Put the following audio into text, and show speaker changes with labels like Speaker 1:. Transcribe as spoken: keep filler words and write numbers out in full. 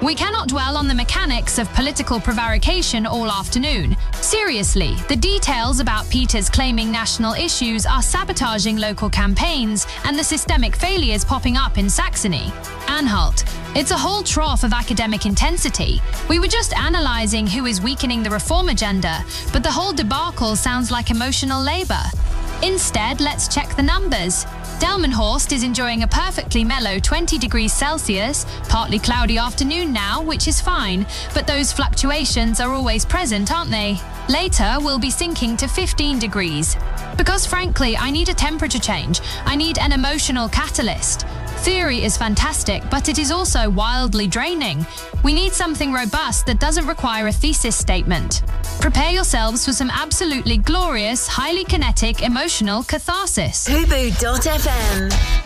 Speaker 1: We cannot dwell on the mechanics of political prevarication all afternoon. Seriously, the details about Peters claiming national issues are sabotaging local campaigns and the systemic failures popping up in Saxony. Anhalt. It's a whole trough of academic intensity. We were just analysing who is weakening the reform agenda, but the whole debacle sounds like emotional labour. Instead, let's check the numbers. Delmenhorst is enjoying a perfectly mellow twenty degrees Celsius, partly cloudy afternoon now, which is fine, but those fluctuations are always present, aren't they? Later, we'll be sinking to fifteen degrees. Because frankly, I need a temperature change. I need an emotional catalyst. Theory is fantastic, but it is also wildly draining. We need something robust that doesn't require a thesis statement. Prepare yourselves for some absolutely glorious, highly kinetic, emotional catharsis.
Speaker 2: Hubu dot f m